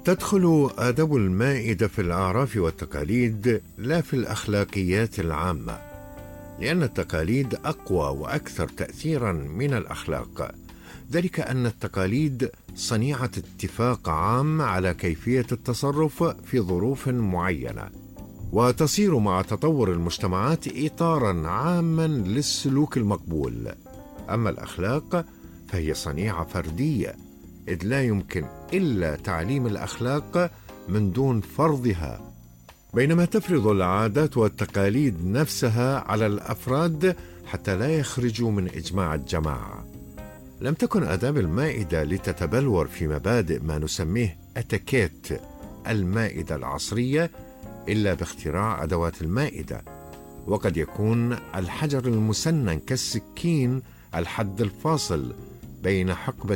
تدخل آداب المائدة في الأعراف والتقاليد لا في الأخلاقيات العامة، لأن التقاليد أقوى وأكثر تأثيرا من الأخلاق، ذلك أن التقاليد صنيعة اتفاق عام على كيفية التصرف في ظروف معينة، وتصير مع تطور المجتمعات إطارا عاما للسلوك المقبول. أما الأخلاق فهي صنيعة فردية، إذ لا يمكن إلا تعليم الأخلاق من دون فرضها، بينما تفرض العادات والتقاليد نفسها على الأفراد حتى لا يخرجوا من إجماع الجماعة. لم تكن آداب المائدة لتتبلور في مبادئ ما نسميه أتيكيت المائدة العصرية إلا باختراع أدوات المائدة، وقد يكون الحجر المسنن كالسكين الحد الفاصل بين حقبة